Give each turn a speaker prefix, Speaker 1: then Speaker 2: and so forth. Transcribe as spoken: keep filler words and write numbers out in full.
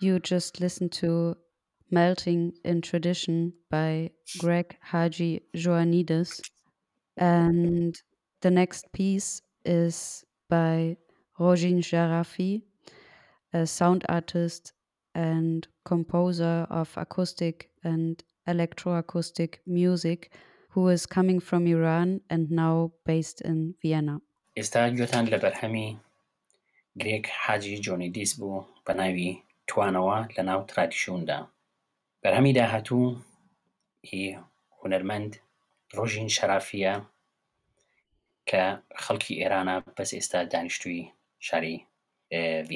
Speaker 1: You just listened to Melting in Tradition by Greg Haji Joannides. And the next piece is by Rojin Jarafi, a sound artist and composer of acoustic and electroacoustic music, who is coming from Iran and now based in Vienna.
Speaker 2: ئێستا گوێتان لە بەرهەمی گرێگ حاجی جۆنیدیس بوو بە ناوی توانەوە لە ناو ترادیشۆندا. بەرهەمی داهاتوو هی هونەرمەند ڕۆژین شەرافیە کە خەڵکی ئێرانە بەس ئێستا دانیشتووی شاری